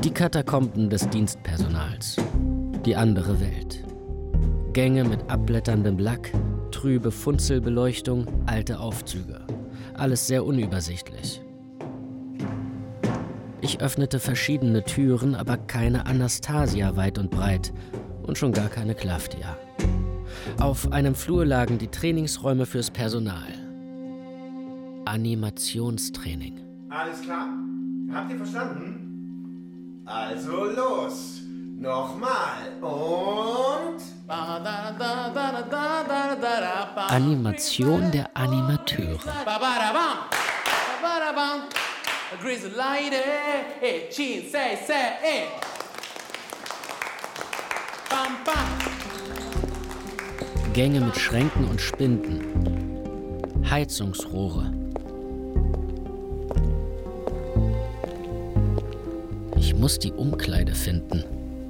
Die Katakomben des Dienstpersonals. Die andere Welt. Gänge mit abblätterndem Lack, trübe Funzelbeleuchtung, alte Aufzüge. Alles sehr unübersichtlich. Ich öffnete verschiedene Türen, aber keine Anastasia weit und breit und schon gar keine Klaftia. Auf einem Flur lagen die Trainingsräume fürs Personal. Animationstraining. Alles klar? Habt ihr verstanden? Also los! Nochmal und... Animation der Animateure. Gänge mit Schränken und Spinden. Heizungsrohre. Ich muss die Umkleide finden.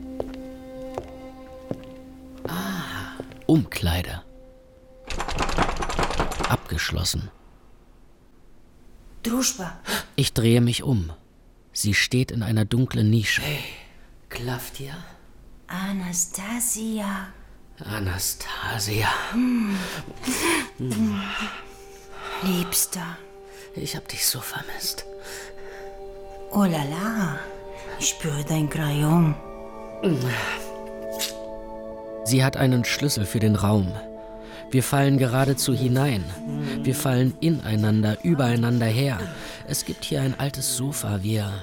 Umkleide. Abgeschlossen. Druschba. Ich drehe mich um. Sie steht in einer dunklen Nische. Hey, Klaftia? Anastasia. Anastasia. Liebster. Ich hab dich so vermisst. Oh la la. Ich spüre dein Crayon. Sie hat einen Schlüssel für den Raum. Wir fallen geradezu hinein. Wir fallen ineinander, übereinander her. Es gibt hier ein altes Sofa. Wir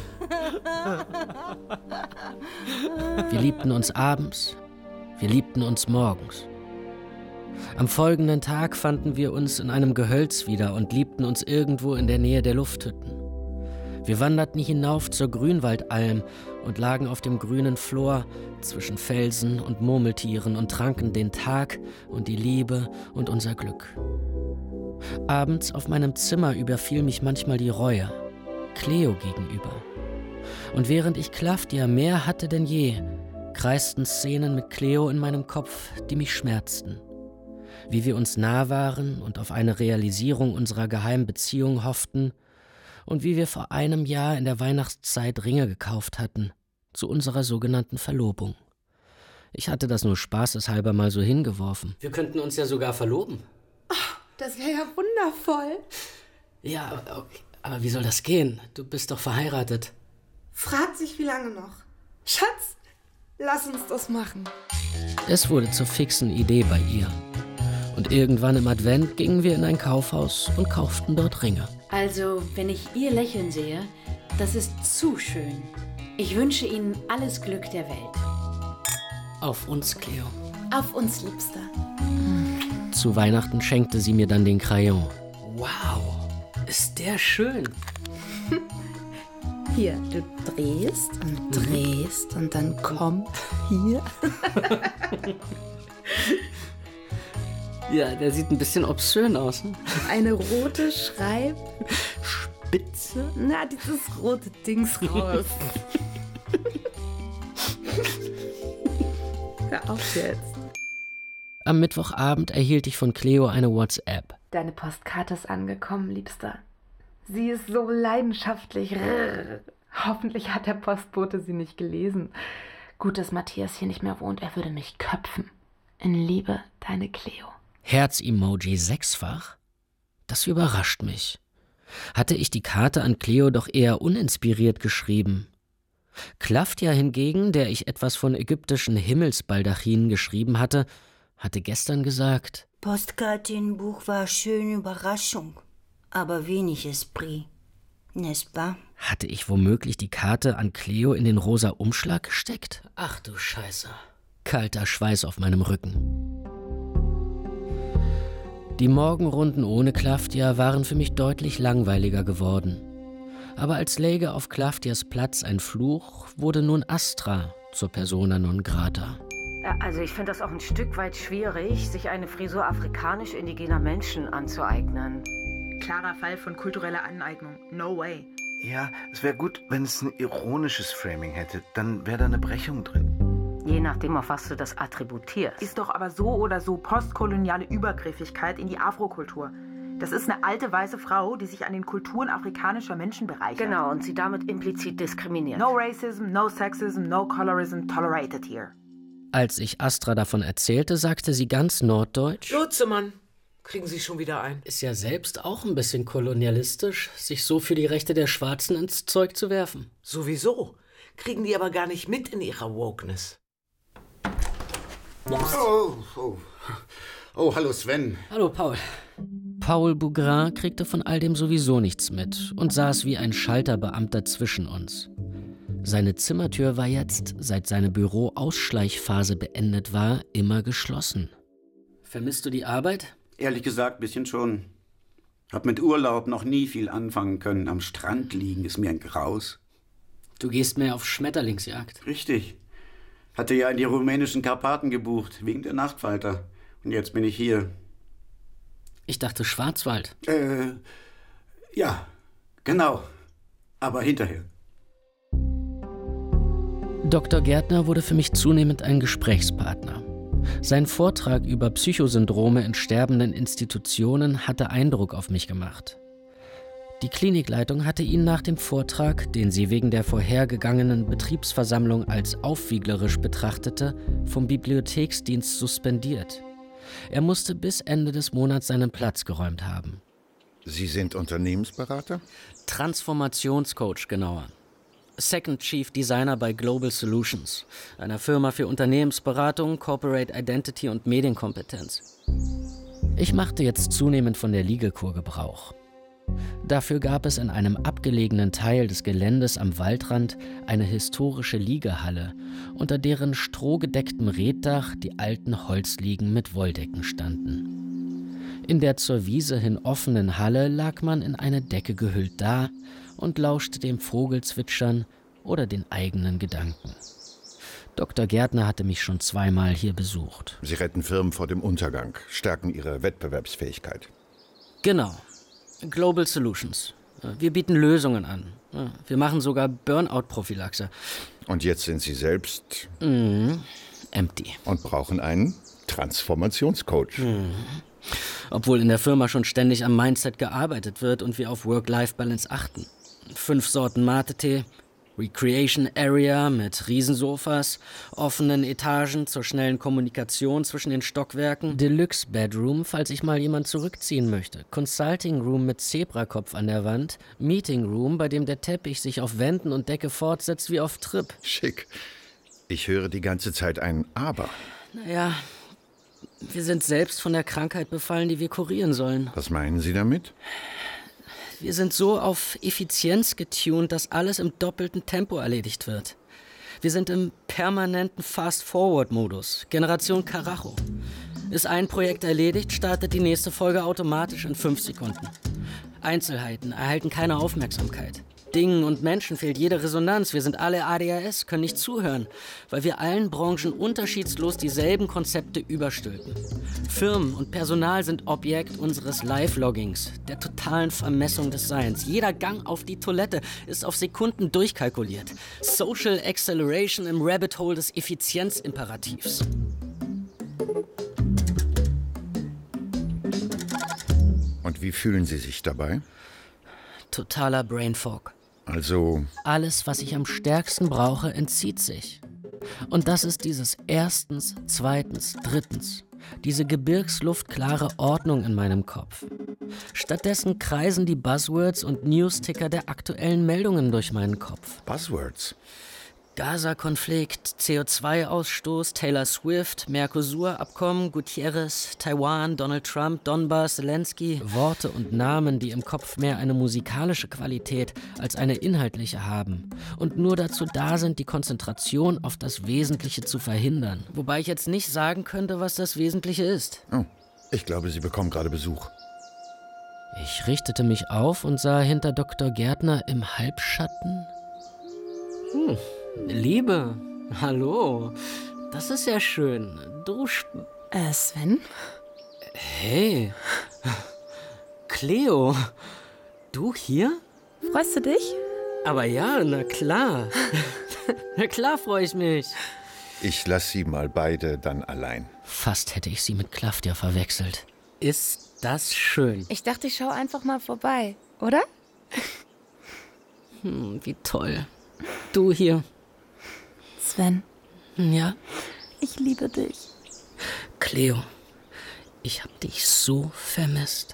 liebten uns abends. Wir liebten uns morgens. Am folgenden Tag fanden wir uns in einem Gehölz wieder und liebten uns irgendwo in der Nähe der Lufthütten. Wir wanderten hinauf zur Grünwaldalm und lagen auf dem grünen Flor zwischen Felsen und Murmeltieren und tranken den Tag und die Liebe und unser Glück. Abends auf meinem Zimmer überfiel mich manchmal die Reue, Cleo gegenüber. Und während ich Klaftia mehr hatte denn je, kreisten Szenen mit Cleo in meinem Kopf, die mich schmerzten. Wie wir uns nah waren und auf eine Realisierung unserer geheimen Beziehung hofften, und wie wir vor einem Jahr in der Weihnachtszeit Ringe gekauft hatten, zu unserer sogenannten Verlobung. Ich hatte das nur spaßeshalber mal so hingeworfen. Wir könnten uns ja sogar verloben. Ach, das wäre ja wundervoll. Ja, okay. Aber wie soll das gehen? Du bist doch verheiratet. Fragt sich, wie lange noch. Schatz, lass uns das machen. Es wurde zur fixen Idee bei ihr. Und irgendwann im Advent gingen wir in ein Kaufhaus und kauften dort Ringe. Also, wenn ich Ihr Lächeln sehe, das ist zu schön. Ich wünsche Ihnen alles Glück der Welt. Auf uns, Cleo. Auf uns, Liebster. Zu Weihnachten schenkte sie mir dann den Crayon. Wow, ist der schön. Hier, du drehst und drehst und dann kommt hier. Ja, der sieht ein bisschen obszön aus. Ne? Eine rote Spitze? Na, dieses rote Dings raus. Hör auf jetzt. Am Mittwochabend erhielt ich von Cleo eine WhatsApp. Deine Postkarte ist angekommen, Liebster. Sie ist so leidenschaftlich. Hoffentlich hat der Postbote sie nicht gelesen. Gut, dass Matthias hier nicht mehr wohnt. Er würde mich köpfen. In Liebe, deine Cleo. Herz-Emoji 6-fach? Das überrascht mich. Hatte ich die Karte an Cleo doch eher uninspiriert geschrieben. Klaftia hingegen, der ich etwas von ägyptischen Himmelsbaldachinen geschrieben hatte gestern gesagt: Postkartenbuch war schöne Überraschung, aber wenig Esprit. N'est-ce pas? Hatte ich womöglich die Karte an Cleo in den rosa Umschlag gesteckt? Ach du Scheiße. Kalter Schweiß auf meinem Rücken. Die Morgenrunden ohne Klaftia waren für mich deutlich langweiliger geworden. Aber als läge auf Klaftias Platz ein Fluch, wurde nun Astra zur Persona non grata. Also ich finde das auch ein Stück weit schwierig, sich eine Frisur afrikanisch-indigener Menschen anzueignen. Klarer Fall von kultureller Aneignung. No way. Ja, es wäre gut, wenn es ein ironisches Framing hätte. Dann wäre da eine Brechung drin. Je nachdem, auf was du das attributierst. Ist doch aber so oder so postkoloniale Übergriffigkeit in die Afrokultur. Das ist eine alte weiße Frau, die sich an den Kulturen afrikanischer Menschen bereichert. Genau, und sie damit implizit diskriminiert. No racism, no sexism, no colorism tolerated here. Als ich Astra davon erzählte, sagte sie ganz norddeutsch: Lutzemann, kriegen Sie schon wieder ein. Ist ja selbst auch ein bisschen kolonialistisch, sich so für die Rechte der Schwarzen ins Zeug zu werfen. Sowieso. Kriegen die aber gar nicht mit in ihrer Wokeness. Oh, hallo Sven. Hallo Paul. Paul Bougrain kriegte von all dem sowieso nichts mit und saß wie ein Schalterbeamter zwischen uns. Seine Zimmertür war jetzt, seit seine Büro-Ausschleichphase beendet war, immer geschlossen. Vermisst du die Arbeit? Ehrlich gesagt, bisschen schon. Hab mit Urlaub noch nie viel anfangen können. Am Strand liegen ist mir ein Graus. Du gehst mehr auf Schmetterlingsjagd. Richtig. Hatte ja in die rumänischen Karpaten gebucht, wegen der Nachtfalter. Und jetzt bin ich hier. Ich dachte Schwarzwald. Ja, genau. Aber hinterher. Dr. Gärtner wurde für mich zunehmend ein Gesprächspartner. Sein Vortrag über Psychosyndrome in sterbenden Institutionen hatte Eindruck auf mich gemacht. Die Klinikleitung hatte ihn nach dem Vortrag, den sie wegen der vorhergegangenen Betriebsversammlung als aufwieglerisch betrachtete, vom Bibliotheksdienst suspendiert. Er musste bis Ende des Monats seinen Platz geräumt haben. Sie sind Unternehmensberater? Transformationscoach genauer. Second Chief Designer bei Global Solutions, einer Firma für Unternehmensberatung, Corporate Identity und Medienkompetenz. Ich machte jetzt zunehmend von der Liegekur Gebrauch. Dafür gab es in einem abgelegenen Teil des Geländes am Waldrand eine historische Liegehalle, unter deren strohgedecktem Reetdach die alten Holzliegen mit Wolldecken standen. In der zur Wiese hin offenen Halle lag man in eine Decke gehüllt da und lauschte dem Vogelzwitschern oder den eigenen Gedanken. Dr. Gärtner hatte mich schon zweimal hier besucht. Sie retten Firmen vor dem Untergang, stärken ihre Wettbewerbsfähigkeit. Genau. Global Solutions. Wir bieten Lösungen an. Wir machen sogar Burnout-Prophylaxe. Und jetzt sind Sie selbst empty. Und brauchen einen Transformationscoach. Obwohl in der Firma schon ständig am Mindset gearbeitet wird und wir auf Work-Life-Balance achten. 5 Sorten Mate-Tee, Recreation Area mit Riesensofas, offenen Etagen zur schnellen Kommunikation zwischen den Stockwerken, Deluxe Bedroom, falls sich mal jemand zurückziehen möchte, Consulting Room mit Zebrakopf an der Wand, Meeting Room, bei dem der Teppich sich auf Wänden und Decke fortsetzt wie auf Trip. Schick. Ich höre die ganze Zeit ein Aber. Naja, wir sind selbst von der Krankheit befallen, die wir kurieren sollen. Was meinen Sie damit? Wir sind so auf Effizienz getunt, dass alles im doppelten Tempo erledigt wird. Wir sind im permanenten Fast-Forward-Modus, Generation Karacho. Ist ein Projekt erledigt, startet die nächste Folge automatisch in 5 Sekunden. Einzelheiten erhalten keine Aufmerksamkeit. Dingen und Menschen fehlt jede Resonanz. Wir sind alle ADHS, können nicht zuhören, weil wir allen Branchen unterschiedslos dieselben Konzepte überstülpen. Firmen und Personal sind Objekt unseres Live-Loggings, der totalen Vermessung des Seins. Jeder Gang auf die Toilette ist auf Sekunden durchkalkuliert. Social Acceleration im Rabbit Hole des Effizienzimperativs. Und wie fühlen Sie sich dabei? Totaler Brain Fog. Also... Alles, was ich am stärksten brauche, entzieht sich. Und das ist dieses erstens, zweitens, drittens. Diese gebirgsluftklare Ordnung in meinem Kopf. Stattdessen kreisen die Buzzwords und Newsticker der aktuellen Meldungen durch meinen Kopf. Buzzwords? Gaza-Konflikt, CO2-Ausstoß, Taylor Swift, Mercosur-Abkommen, Gutierrez, Taiwan, Donald Trump, Donbass, Zelensky. Worte und Namen, die im Kopf mehr eine musikalische Qualität als eine inhaltliche haben und nur dazu da sind, die Konzentration auf das Wesentliche zu verhindern. Wobei ich jetzt nicht sagen könnte, was das Wesentliche ist. Oh, ich glaube, Sie bekommen gerade Besuch. Ich richtete mich auf und sah hinter Dr. Gärtner im Halbschatten... Liebe, hallo, das ist ja schön. Du Sven? Hey, Cleo, du hier? Freust du dich? Aber ja, na klar. Na klar freue ich mich. Ich lasse Sie mal beide dann allein. Fast hätte ich sie mit Klaftir verwechselt. Ist das schön. Ich dachte, ich schaue einfach mal vorbei, oder? Wie toll. Du hier. Sven. Ja? Ich liebe dich. Cleo, ich hab dich so vermisst.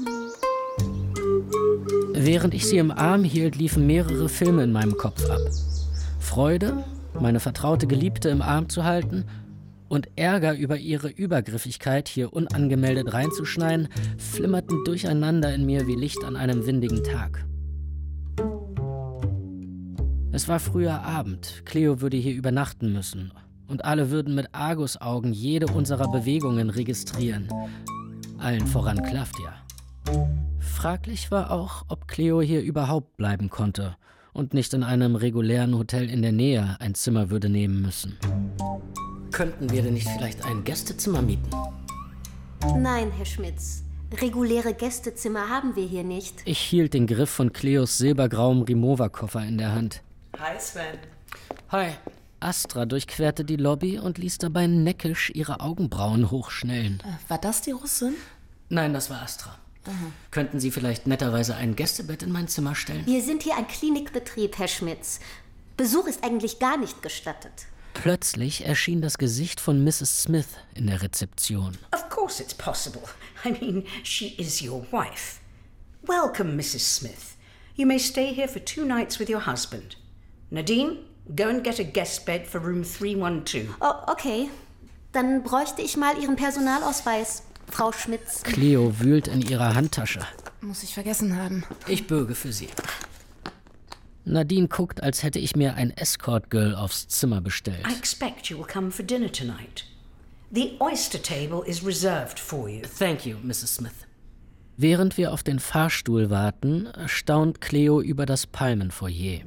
Während ich sie im Arm hielt, liefen mehrere Filme in meinem Kopf ab. Freude, meine vertraute Geliebte im Arm zu halten, und Ärger über ihre Übergriffigkeit, hier unangemeldet reinzuschneiden, flimmerten durcheinander in mir wie Licht an einem windigen Tag. Es war früher Abend, Cleo würde hier übernachten müssen, und alle würden mit Argusaugen jede unserer Bewegungen registrieren. Allen voran Claudia. Fraglich war auch, ob Cleo hier überhaupt bleiben konnte und nicht in einem regulären Hotel in der Nähe ein Zimmer würde nehmen müssen. Könnten wir denn nicht vielleicht ein Gästezimmer mieten? Nein, Herr Schmitz. Reguläre Gästezimmer haben wir hier nicht. Ich hielt den Griff von Cleos silbergrauem Remover-Koffer in der Hand. Hi, Sven. Hi. Astra durchquerte die Lobby und ließ dabei neckisch ihre Augenbrauen hochschnellen. War das die Russin? Nein, das war Astra. Könnten Sie vielleicht netterweise ein Gästebett in mein Zimmer stellen? Wir sind hier ein Klinikbetrieb, Herr Schmitz. Besuch ist eigentlich gar nicht gestattet. Plötzlich erschien das Gesicht von Mrs. Smith in der Rezeption. Of course it's possible. I mean, she is your wife. Welcome, Mrs. Smith. You may stay here for 2 nights with your husband. Nadine, go and get a guest bed for room 312. Oh, okay. Dann bräuchte ich mal Ihren Personalausweis, Frau Schmitz. Cleo wühlt in ihrer Handtasche. Muss ich vergessen haben. Ich bürge für Sie. Nadine guckt, als hätte ich mir ein Escort-Girl aufs Zimmer bestellt. I expect you will come for dinner tonight. The oyster table is reserved for you. Thank you, Mrs. Smith. Während wir auf den Fahrstuhl warten, staunt Cleo über das Palmenfoyer.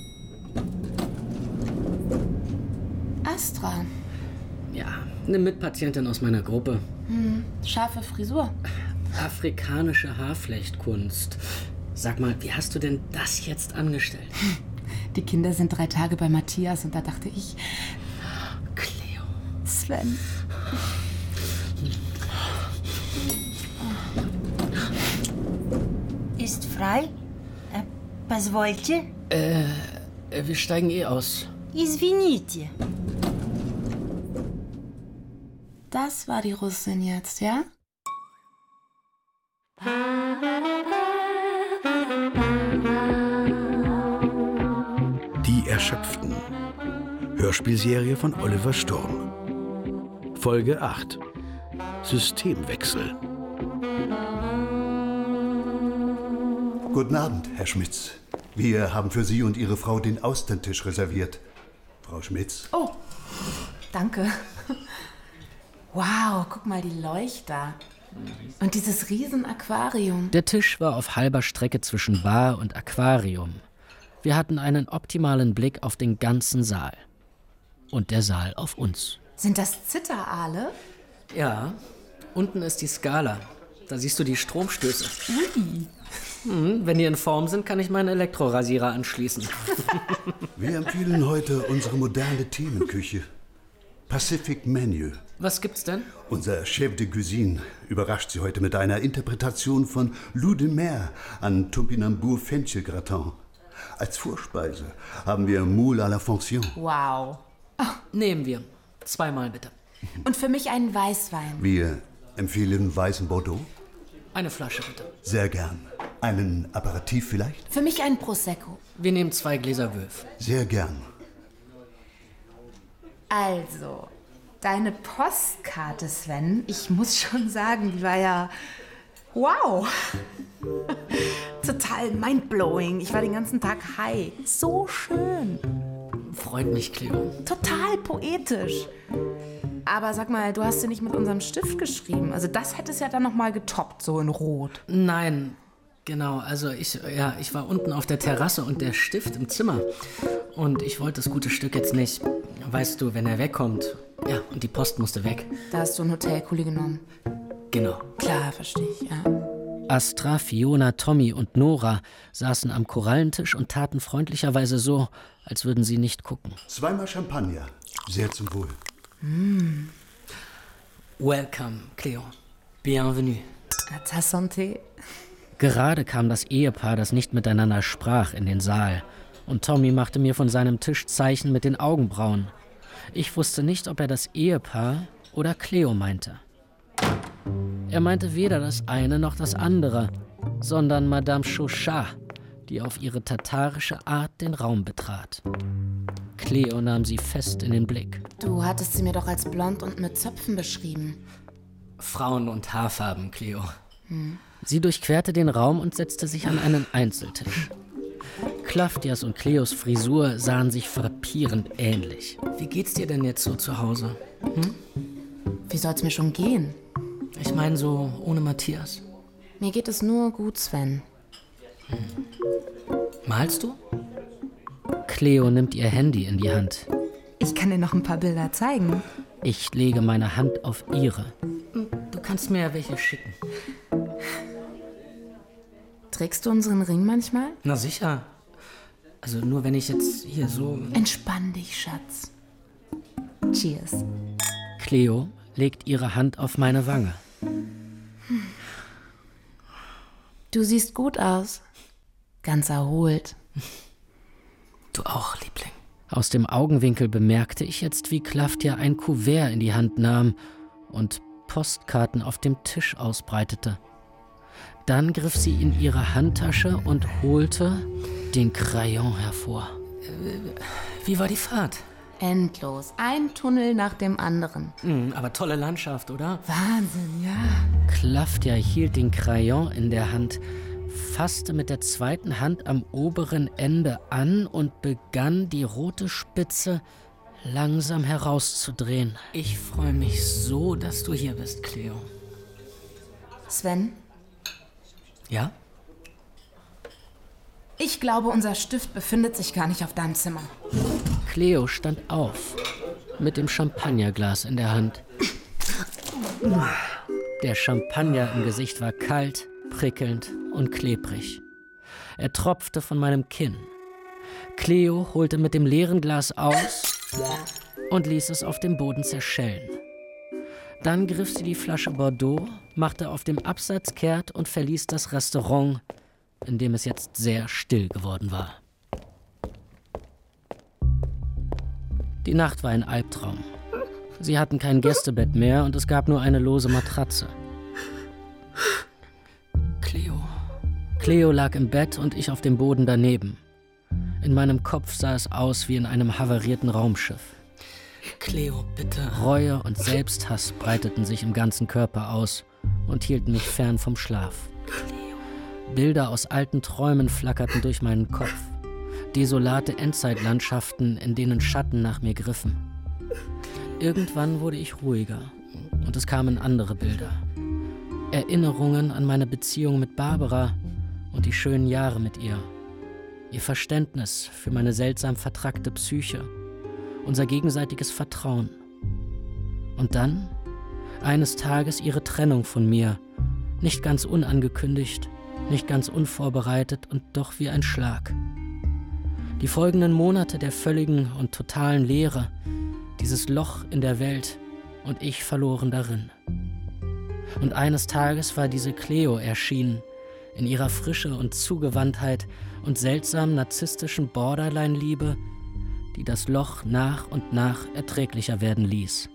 Astra. Ja, eine Mitpatientin aus meiner Gruppe. Scharfe Frisur. Afrikanische Haarflechtkunst. Sag mal, wie hast du denn das jetzt angestellt? Die Kinder sind 3 Tage bei Matthias und da dachte ich... Cleo. Sven. Ist frei? Позвольте? Wir steigen aus. Извините. Das war die Russin jetzt, ja? Die Erschöpften. Hörspielserie von Oliver Sturm. Folge 8. Systemwechsel. Guten Abend, Herr Schmitz. Wir haben für Sie und Ihre Frau den Austerntisch reserviert. Frau Schmitz. Oh, danke. Wow, guck mal, die Leuchter. Und dieses Riesen-Aquarium. Der Tisch war auf halber Strecke zwischen Bar und Aquarium. Wir hatten einen optimalen Blick auf den ganzen Saal. Und der Saal auf uns. Sind das Zitteraale? Ja, unten ist die Skala. Da siehst du die Stromstöße. Ui. Wenn die in Form sind, kann ich meinen Elektrorasierer anschließen. Wir empfehlen heute unsere moderne Themenküche. Pacific Menu. Was gibt's denn? Unser Chef de Cuisine überrascht Sie heute mit einer Interpretation von Loup de Mer an Topinambour Fenchelgratin. Als Vorspeise haben wir Moule à la Fonction. Wow. Nehmen wir. 2-mal bitte. Und für mich einen Weißwein. Wir empfehlen weißen Bordeaux. Eine Flasche bitte. Sehr gern. Einen Aperitif vielleicht? Für mich ein Prosecco. Wir nehmen 2 Gläser Wölf. Sehr gern. Also, deine Postkarte, Sven, ich muss schon sagen, die war ja... Wow! Total mindblowing. Ich war den ganzen Tag high. So schön. Freut mich, Cleo. Total poetisch. Aber sag mal, du hast sie nicht mit unserem Stift geschrieben. Also das hätte es ja dann noch mal getoppt, so in Rot. Nein, genau. Also ich war unten auf der Terrasse und der Stift im Zimmer. Und ich wollte das gute Stück jetzt nicht. Weißt du, wenn er wegkommt. Ja, und die Post musste weg. Da hast du einen Hotelkuli genommen. Genau. Klar, verstehe ich, ja. Astra, Fiona, Tommy und Nora saßen am Korallentisch und taten freundlicherweise so, als würden sie nicht gucken. 2-mal Champagner. Sehr zum Wohl. Welcome, Cleo. Bienvenue. À ta santé. Gerade kam das Ehepaar, das nicht miteinander sprach, in den Saal. Und Tommy machte mir von seinem Tisch Zeichen mit den Augenbrauen. Ich wusste nicht, ob er das Ehepaar oder Cleo meinte. Er meinte weder das eine noch das andere, sondern Madame Chauchat, die auf ihre tatarische Art den Raum betrat. Cleo nahm sie fest in den Blick. Du hattest sie mir doch als blond und mit Zöpfen beschrieben. Frauen- und Haarfarben, Cleo. Sie durchquerte den Raum und setzte sich an einen Einzeltisch. Klaftias und Cleos Frisur sahen sich frappierend ähnlich. Wie geht's dir denn jetzt so zu Hause? Wie soll's mir schon gehen? Ich meine so ohne Matthias. Mir geht es nur gut, Sven. Malst du? Cleo nimmt ihr Handy in die Hand. Ich kann dir noch ein paar Bilder zeigen. Ich lege meine Hand auf ihre. Du kannst mir ja welche schicken. Trägst du unseren Ring manchmal? Na sicher. Also nur wenn ich jetzt hier so... Entspann dich, Schatz. Cheers. Cleo legt ihre Hand auf meine Wange. Du siehst gut aus. Ganz erholt. Du auch, Liebling. Aus dem Augenwinkel bemerkte ich jetzt, wie Klaftia ein Kuvert in die Hand nahm und Postkarten auf dem Tisch ausbreitete. Dann griff sie in ihre Handtasche und holte den Crayon hervor. Wie war die Fahrt? Endlos. Ein Tunnel nach dem anderen. Aber tolle Landschaft, oder? Wahnsinn, ja. Klaftia hielt den Crayon in der Hand, fasste mit der zweiten Hand am oberen Ende an und begann, die rote Spitze langsam herauszudrehen. Ich freue mich so, dass du hier bist, Cleo. Sven? Ja? Ich glaube, unser Stift befindet sich gar nicht auf deinem Zimmer. Cleo stand auf, mit dem Champagnerglas in der Hand. Der Champagner im Gesicht war kalt, prickelnd und klebrig. Er tropfte von meinem Kinn. Cleo holte mit dem leeren Glas aus und ließ es auf dem Boden zerschellen. Dann griff sie die Flasche Bordeaux, machte auf dem Absatz kehrt und verließ das Restaurant, in dem es jetzt sehr still geworden war. Die Nacht war ein Albtraum. Sie hatten kein Gästebett mehr und es gab nur eine lose Matratze. Cleo lag im Bett und ich auf dem Boden daneben. In meinem Kopf sah es aus wie in einem havarierten Raumschiff. Cleo, bitte. Reue und Selbsthass breiteten sich im ganzen Körper aus und hielten mich fern vom Schlaf. Bilder aus alten Träumen flackerten durch meinen Kopf. Desolate Endzeitlandschaften, in denen Schatten nach mir griffen. Irgendwann wurde ich ruhiger und es kamen andere Bilder. Erinnerungen an meine Beziehung mit Barbara und die schönen Jahre mit ihr. Ihr Verständnis für meine seltsam vertrackte Psyche. Unser gegenseitiges Vertrauen. Und dann, eines Tages, ihre Trennung von mir. Nicht ganz unangekündigt, nicht ganz unvorbereitet und doch wie ein Schlag. Die folgenden Monate der völligen und totalen Leere, dieses Loch in der Welt und ich verloren darin. Und eines Tages war diese Cleo erschienen, in ihrer Frische und Zugewandtheit und seltsam narzisstischen Borderline-Liebe, die das Loch nach und nach erträglicher werden ließ.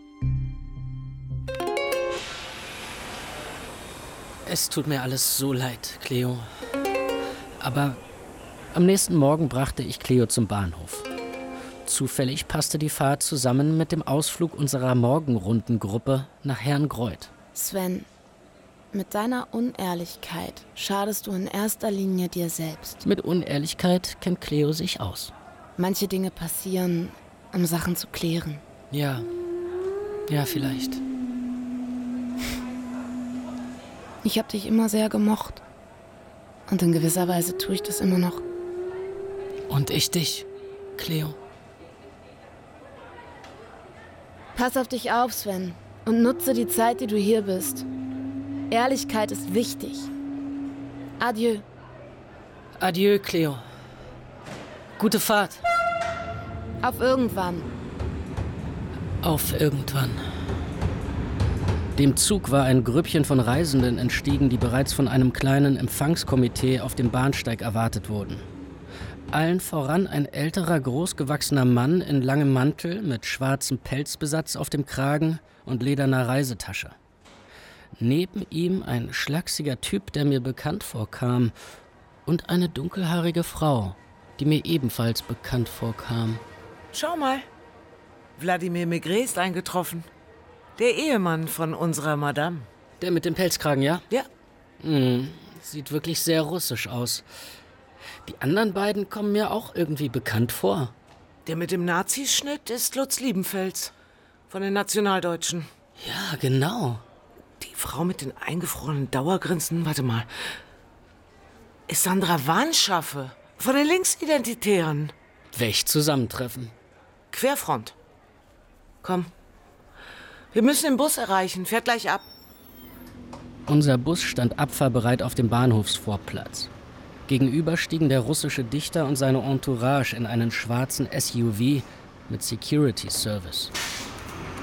Es tut mir alles so leid, Cleo. Aber am nächsten Morgen brachte ich Cleo zum Bahnhof. Zufällig passte die Fahrt zusammen mit dem Ausflug unserer Morgenrundengruppe nach Herrngreuth. Sven, mit deiner Unehrlichkeit schadest du in erster Linie dir selbst. Mit Unehrlichkeit kennt Cleo sich aus. Manche Dinge passieren, um Sachen zu klären. Ja, vielleicht. Ich habe dich immer sehr gemocht. Und in gewisser Weise tue ich das immer noch. Und ich dich, Cleo. Pass auf dich auf, Sven. Und nutze die Zeit, die du hier bist. Ehrlichkeit ist wichtig. Adieu. Adieu, Cleo. Gute Fahrt. Auf irgendwann. Auf irgendwann. Dem Zug war ein Grüppchen von Reisenden entstiegen, die bereits von einem kleinen Empfangskomitee auf dem Bahnsteig erwartet wurden. Allen voran ein älterer, großgewachsener Mann in langem Mantel mit schwarzem Pelzbesatz auf dem Kragen und lederner Reisetasche. Neben ihm ein schlachsiger Typ, der mir bekannt vorkam, und eine dunkelhaarige Frau, die mir ebenfalls bekannt vorkam. Schau mal, Wladimir Maigret ist eingetroffen. Der Ehemann von unserer Madame. Der mit dem Pelzkragen, ja? Ja. Sieht wirklich sehr russisch aus. Die anderen beiden kommen mir auch irgendwie bekannt vor. Der mit dem Nazischnitt ist Lutz Liebenfels von den Nationaldeutschen. Ja, genau. Die Frau mit den eingefrorenen Dauergrinsen, warte mal, ist Sandra Wanschaffe von den Linksidentitären. Welch Zusammentreffen. Querfront. Komm. Wir müssen den Bus erreichen. Fährt gleich ab. Unser Bus stand abfahrbereit auf dem Bahnhofsvorplatz. Gegenüber stiegen der russische Dichter und seine Entourage in einen schwarzen SUV mit Security Service.